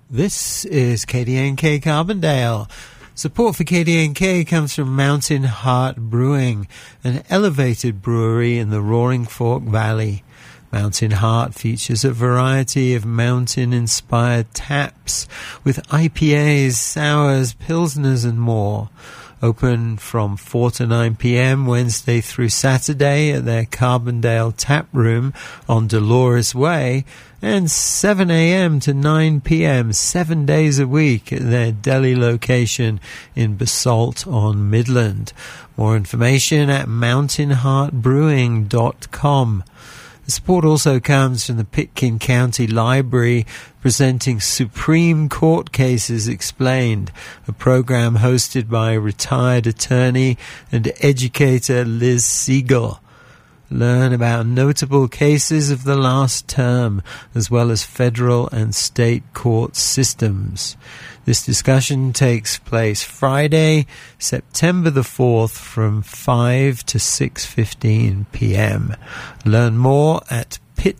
This is KDNK Carbondale. Support for KDNK comes from Mountain Heart Brewing, an elevated brewery in the Roaring Fork Valley. Mountain Heart features a variety of mountain-inspired taps with IPAs, sours, pilsners and more. Open from 4 to 9 p.m. Wednesday through Saturday at their Carbondale Tap Room on Dolores Way, and 7 a.m. to 9 p.m. 7 days a week at their Delhi location in Basalt on Midland. More information at mountainheartbrewing.com. The support also comes from the Pitkin County Library, presenting Supreme Court Cases Explained, a program hosted by retired attorney and educator Liz Siegel. Learn about notable cases of the last term, as well as federal and state court systems. This discussion takes place Friday, September the 4th from 5 to 6:15 p.m. Learn more at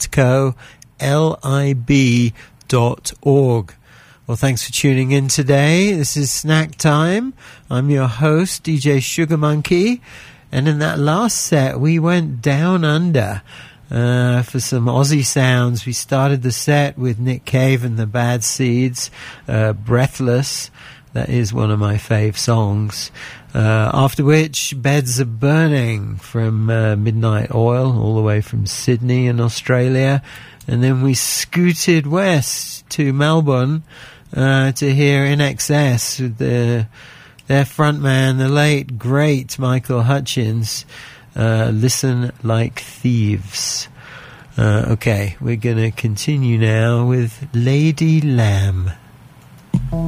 pitcolib.org. Well, thanks for tuning in today. This is Snack Time. I'm your host, DJ Sugar Monkey. And in that last set, we went down under for some Aussie sounds. We started the set with Nick Cave and the Bad Seeds, Breathless. That is one of my fave songs. After which, Beds Are Burning from Midnight Oil, all the way from Sydney in Australia. And then we scooted west to Melbourne to hear In Excess with their frontman, the late, great Michael Hutchins, Listen Like Thieves. Okay, we're going to continue now with Lady Lamb.